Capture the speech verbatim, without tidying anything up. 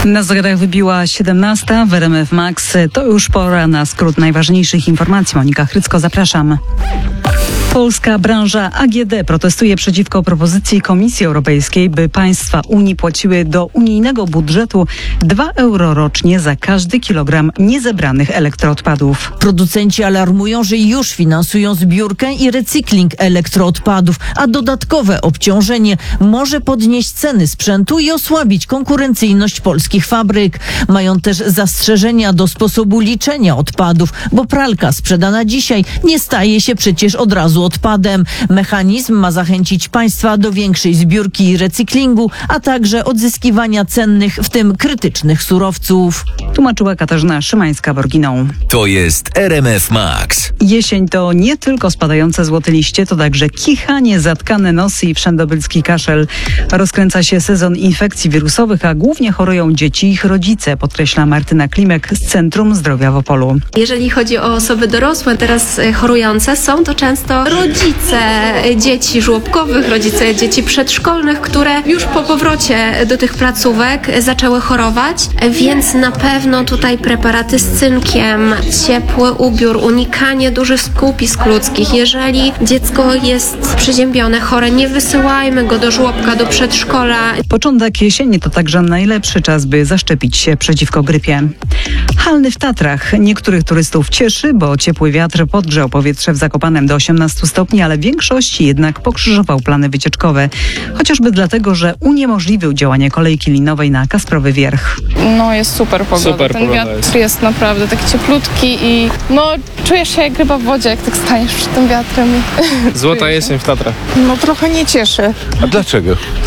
Na zegarach wybiła siedemnasta w R M F Max. To już pora na skrót najważniejszych informacji. Monika Chrycko, zapraszam. Polska branża A G D protestuje przeciwko propozycji Komisji Europejskiej, by państwa Unii płaciły do unijnego budżetu dwa euro rocznie za każdy kilogram niezebranych elektroodpadów. Producenci alarmują, że już finansują zbiórkę i recykling elektroodpadów, a dodatkowe obciążenie może podnieść ceny sprzętu i osłabić konkurencyjność polskich fabryk. Mają też zastrzeżenia do sposobu liczenia odpadów, bo pralka sprzedana dzisiaj nie staje się przecież od razu odpadem. Mechanizm ma zachęcić państwa do większej zbiórki i recyklingu, a także odzyskiwania cennych, w tym krytycznych surowców. Tłumaczyła Katarzyna Szymańska-Borginą. To jest R M F Max. Jesień to nie tylko spadające złote liście, to także kichanie, zatkane nosy i wszędobylski kaszel. Rozkręca się sezon infekcji wirusowych, a głównie chorują dzieci i ich rodzice, podkreśla Martyna Klimek z Centrum Zdrowia w Opolu. Jeżeli chodzi o osoby dorosłe, teraz chorujące, są to często rodzice dzieci żłobkowych, rodzice dzieci przedszkolnych, które już po powrocie do tych placówek zaczęły chorować, więc na pewno tutaj preparaty z cynkiem, ciepły ubiór, unikanie dużych skupisk ludzkich. Jeżeli dziecko jest przeziębione, chore, nie wysyłajmy go do żłobka, do przedszkola. Początek jesieni to także najlepszy czas, by zaszczepić się przeciwko grypie. Halny w Tatrach. Niektórych turystów cieszy, bo ciepły wiatr podgrzał powietrze w Zakopanem do osiemnastu stopni, ale większości jednak pokrzyżował plany wycieczkowe. Chociażby dlatego, że uniemożliwił działanie kolejki linowej na Kasprowy Wierch. No jest super pogoda. Super Ten pogoda wiatr jest. jest naprawdę taki cieplutki i no czujesz się jak ryba w wodzie, jak tak staniesz przed tym wiatrem. Złota jesień w Tatrach. No trochę nie cieszy. A dlaczego?